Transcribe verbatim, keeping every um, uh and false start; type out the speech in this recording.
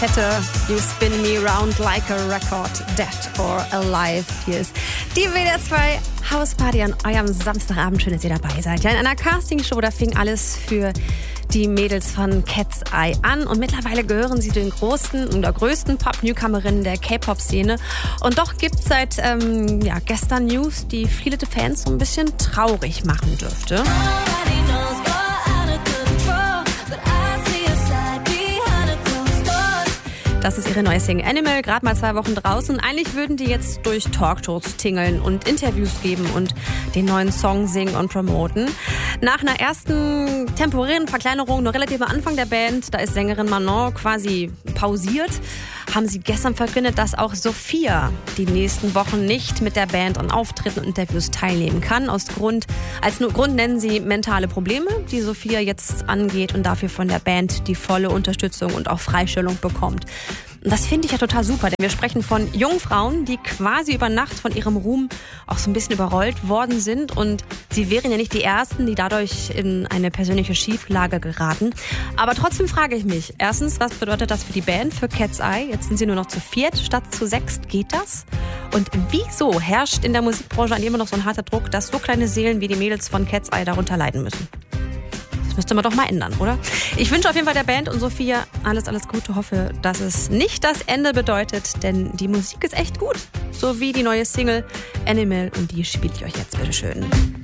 Hätte You Spin Me Round Like a Record, Dead or Alive. Hier ist die W D R zwei Hausparty an eurem Samstagabend. Schön, dass ihr dabei seid. Ja, in einer Castingshow, da fing alles für die Mädels von Cat's Eye an. Und mittlerweile gehören sie zu den großen oder größten Pop-Newcomerinnen der K-Pop-Szene. Und doch gibt es seit ähm, ja, gestern News, die viele Fans so ein bisschen traurig machen dürfte. Das ist ihre neue Single Animal, gerade mal zwei Wochen draußen. Eigentlich würden die jetzt durch Talkshows tingeln und Interviews geben und den neuen Song singen und promoten. Nach einer ersten temporären Verkleinerung, noch relativ am Anfang der Band, da ist Sängerin Manon quasi pausiert, haben sie gestern verkündet, dass auch Sophia die nächsten Wochen nicht mit der Band an Auftritten und Interviews teilnehmen kann. Aus Grund, als nur Grund nennen sie mentale Probleme, die Sophia jetzt angeht und dafür von der Band die volle Unterstützung und auch Freistellung bekommt. Und das finde ich ja total super, denn wir sprechen von jungen Frauen, die quasi über Nacht von ihrem Ruhm auch so ein bisschen überrollt worden sind. Und sie wären ja nicht die Ersten, die dadurch in eine persönliche Schieflage geraten. Aber trotzdem frage ich mich, erstens, was bedeutet das für die Band, für Cat's Eye? Jetzt sind sie nur noch zu viert statt zu sechst. Geht das? Und wieso herrscht in der Musikbranche immer noch so ein harter Druck, dass so kleine Seelen wie die Mädels von Cat's Eye darunter leiden müssen? Das müsste man doch mal ändern, oder? Ich wünsche auf jeden Fall der Band und Sophia alles, alles Gute. Hoffe, dass es nicht das Ende bedeutet, denn die Musik ist echt gut. So wie die neue Single Animal und die spiele ich euch jetzt bitteschön.